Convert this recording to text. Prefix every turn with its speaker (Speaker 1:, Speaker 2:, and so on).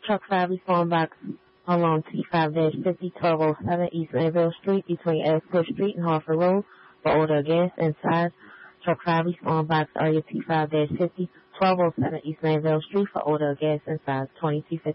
Speaker 1: Truck 5 respond box along T5-50 1207 East Manville Street between Ellsworth Street and Harford Road for order of gas and size. Truck 5 respond box area T5-50 1207 East Manville Street for order of gas and size 2250.